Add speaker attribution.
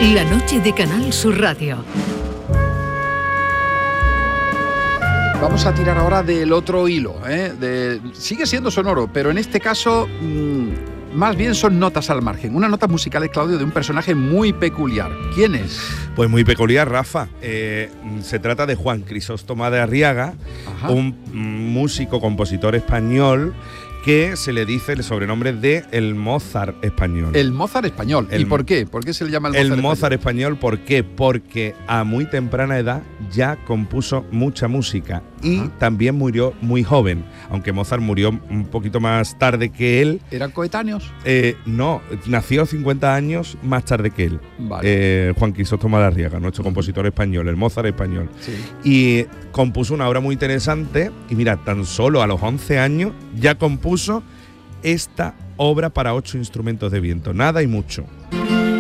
Speaker 1: La noche de Canal Sur Radio.
Speaker 2: Vamos a tirar ahora del otro hilo, sigue siendo sonoro, pero en este caso más bien son notas al margen. Unas notas musicales, Claudio, de un personaje muy peculiar. ¿Quién es?
Speaker 3: Pues muy peculiar, Rafa. Se trata de Juan Crisóstomo de Arriaga, un músico, compositor español que se le dice el sobrenombre de el Mozart español.
Speaker 2: El Mozart español. ¿Y por qué? ¿Por qué se le llama el Mozart español?
Speaker 3: El Mozart español, ¿por qué? Porque a muy temprana edad ya compuso mucha música y también murió muy joven, aunque Mozart murió un poquito más tarde que él.
Speaker 2: ¿Eran coetáneos?
Speaker 3: No, nació 50 años más tarde que él.
Speaker 2: Vale.
Speaker 3: Juan Crisóstomo de Arriaga, nuestro compositor español, el Mozart español.
Speaker 2: Sí.
Speaker 3: Y compuso una obra muy interesante y mira, tan solo a los 11 años ya compuso esta obra para 8 instrumentos de viento, nada y mucho.